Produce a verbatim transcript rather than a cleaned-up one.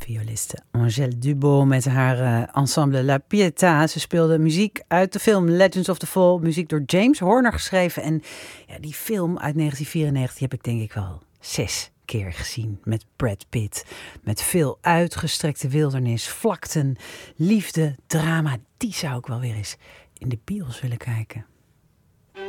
Violiste Angèle Dubos met haar uh, ensemble La Pietà. Ze speelde muziek uit de film Legends of the Fall. Muziek door James Horner geschreven. En ja, die film uit negentien vierennegentig heb ik denk ik wel zes keer gezien. Met Brad Pitt. Met veel uitgestrekte wildernis, vlakten, liefde, drama. Die zou ik wel weer eens in de bios willen kijken.